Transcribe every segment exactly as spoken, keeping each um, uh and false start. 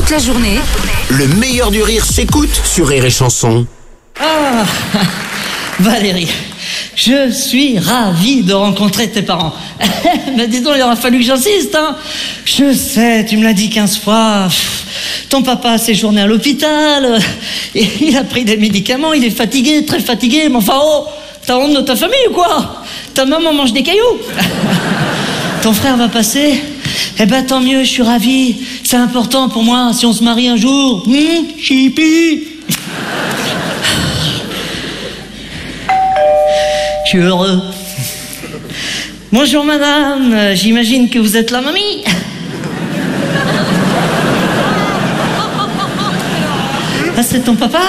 Toute la journée, le meilleur du rire s'écoute sur Rire et Chanson. Ah, Valérie, je suis ravi de rencontrer tes parents. Mais dis donc, il aura fallu que j'insiste, hein. Je sais, tu me l'as dit quinze fois. Ton papa a séjourné à l'hôpital, il a pris des médicaments, il est fatigué, très fatigué, mais enfin, oh, t'as honte de ta famille ou quoi? Ta maman mange des cailloux. Ton frère va passer? Eh ben tant mieux, je suis ravi. C'est important pour moi, si on se marie un jour. Hum, chipi. Je suis heureux. Bonjour madame, j'imagine que vous êtes la mamie. Ah, c'est ton papa?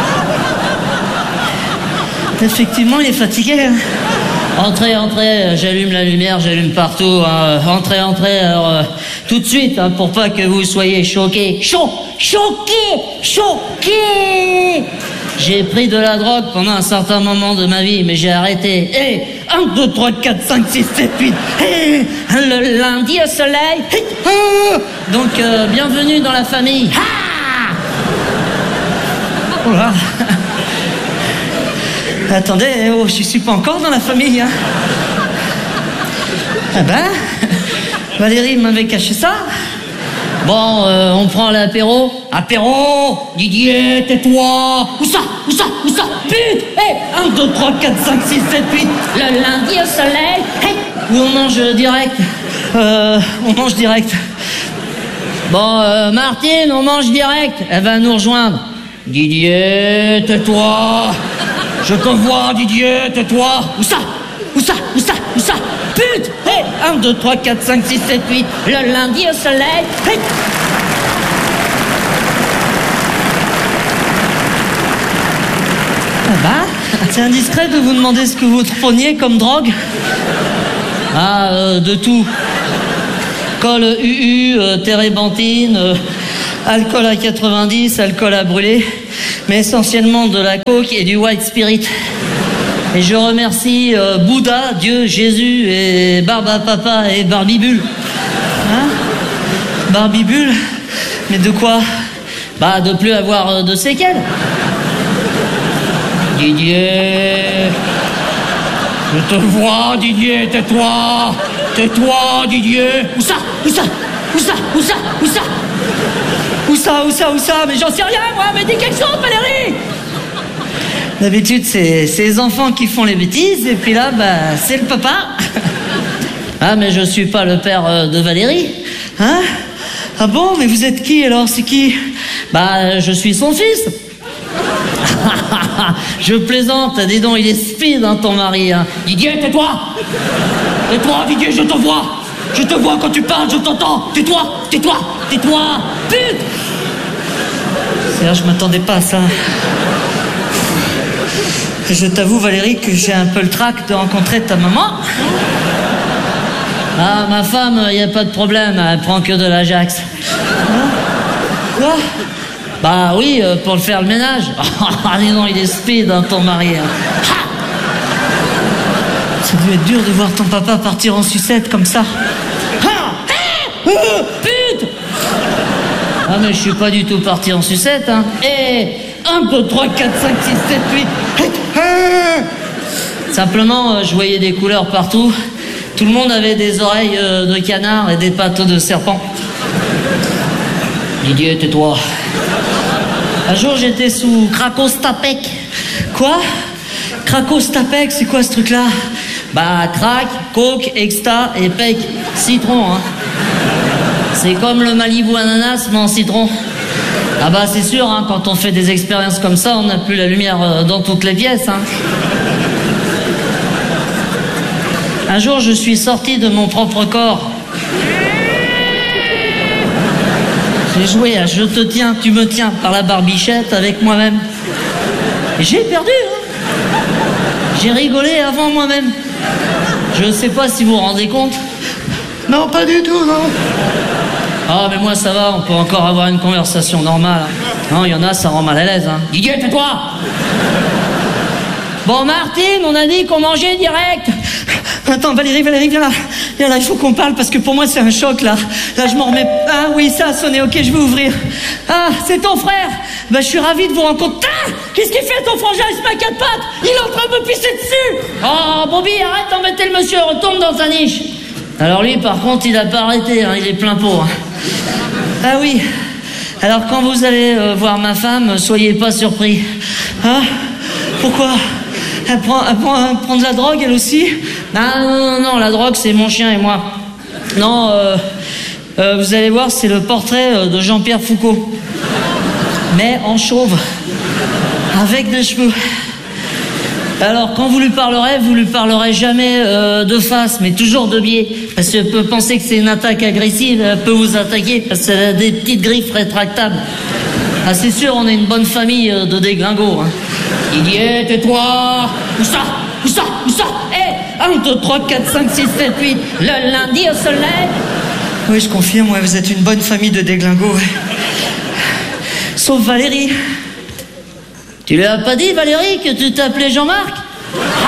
Effectivement, il est fatigué. Hein. Entrez, entrez, j'allume la lumière, j'allume partout. Hein. Entrez, entrez, alors, euh, tout de suite, hein, pour pas que vous soyez choqués. Cho choqués, choqués. J'ai pris de la drogue pendant un certain moment de ma vie, mais j'ai arrêté. Eh, un, deux, trois, quatre, cinq, six, sept, huit. Eh, le lundi au soleil. Eh, ah. Donc, euh, bienvenue dans la famille. Ah. Oh là. Attendez, oh, je suis pas encore dans la famille. Hein. Ah ben, Valérie m'avait caché ça. Bon, euh, on prend l'apéro. Apéro, Didier, tais-toi. Où ça? Où ça? Où ça? Pute. Hey, un, deux, trois, quatre, cinq, six, sept, huit. Le lundi au soleil. Hey. Ou on mange direct. Euh, on mange direct. Bon, euh, Martine, on mange direct. Elle va nous rejoindre. Didier, tais-toi. Je te vois, Didier, tais-toi. Où ça? Où ça? Où ça? Où ça? Pute. Hey, un, deux, trois, quatre, cinq, six, sept, huit. Le lundi au soleil. Hey. Ah bah, c'est indiscret de vous demander ce que vous preniez comme drogue. Ah, euh, de tout. Col U U, euh, térébenthine, euh, alcool à quatre-vingt-dix, alcool à brûler, mais essentiellement de la coke et du white spirit. Et je remercie euh, Bouddha, Dieu, Jésus et Barba Papa et Barbibule. Hein? Barbibule? Mais de quoi? Bah de plus avoir euh, de séquelles. Didier, je te vois, Didier, tais-toi, tais-toi, Didier. Où ça? Où ça? Où ça? Où ça? Où ça? Où ça? Où ça? Où ça? Mais j'en sais rien, moi, mais dis quelque chose, Valérie. D'habitude, c'est les enfants qui font les bêtises, et puis là, bah, c'est le papa. Ah, mais je suis pas le père euh, de Valérie. Hein? Ah bon, mais vous êtes qui, alors? C'est qui? Bah, je suis son fils. Je plaisante, dis donc, il est speed, hein, ton mari. Hein. Didier, tais-toi. Tais-toi, Didier, je te vois. Je te vois quand tu parles, je t'entends. Tais-toi, tais-toi, tais-toi. Pute. C'est là, je m'attendais pas à ça. Je t'avoue, Valérie, que j'ai un peu le trac de rencontrer ta maman. Ah, ma femme, il n'y a pas de problème, elle prend que de l'Ajax. Hein? Quoi? Bah oui, euh, pour le faire le ménage. Ah, dis donc, il est speed, hein, ton mari. Hein. Ça devait être dur de voir ton papa partir en sucette comme ça. Ah, pute. Ah, mais je suis pas du tout parti en sucette, hein. Et un, deux, trois, quatre, cinq, six, sept, huit. Simplement, euh, je voyais des couleurs partout. Tout le monde avait des oreilles euh, de canard et des pattes de serpent. Didier, tais-toi. Un jour, j'étais sous Krakostapek. Quoi? Krakostapek, c'est quoi ce truc-là? Bah, crack, coke, exta et pec. Citron, hein. C'est comme le Malibu ananas, mais en citron. Ah bah, c'est sûr, hein, quand on fait des expériences comme ça, on n'a plus la lumière euh, dans toutes les pièces, hein. Un jour, je suis sorti de mon propre corps. J'ai joué à Je te tiens, tu me tiens par la barbichette avec moi-même. Et j'ai perdu, hein. J'ai rigolé avant moi-même. Je ne sais pas si vous vous rendez compte. Non, pas du tout, non. Ah, mais moi, ça va, on peut encore avoir une conversation normale. Non, il y en a, ça rend mal à l'aise, hein. Didier, tais-toi. Bon, Martine, on a dit qu'on mangeait direct. Attends, Valérie, Valérie, viens là. Viens là, il faut qu'on parle parce que pour moi c'est un choc là. Là, je m'en remets. Ah oui, ça a sonné, ok, je vais ouvrir. Ah, c'est ton frère. Bah, je suis ravi de vous rencontrer. Ah, qu'est-ce qu'il fait ton frangin? Il se met à quatre pattes. Il est en train de me pisser dessus. Oh, Bobby, arrête d'embêter le monsieur, retourne dans ta niche. Alors lui, par contre, il a pas arrêté, hein, il est plein pot. Hein. Ah oui. Alors quand vous allez euh, voir ma femme, soyez pas surpris. Hein? Pourquoi? Elle prend, elle prend, elle prend de la drogue, elle aussi? Non, non, non, non, la drogue, c'est mon chien et moi. Non, euh, euh, vous allez voir, c'est le portrait de Jean-Pierre Foucault. Mais en chauve. Avec des cheveux. Alors, quand vous lui parlerez, vous lui parlerez jamais euh, de face, mais toujours de biais. Parce qu'elle peut penser que c'est une attaque agressive, elle peut vous attaquer, parce qu'elle a des petites griffes rétractables. Ah, c'est sûr, on est une bonne famille euh, de déglingos. Hein. Didier, tais-toi. Où ça? Où ça? Où ça? Eh, un, deux, trois, quatre, cinq, six, sept, huit. Le lundi au soleil. Oui, je confirme, ouais, vous êtes une bonne famille de déglingos. Ouais. Sauf Valérie. Tu lui as pas dit, Valérie, que tu t'appelais Jean-Marc?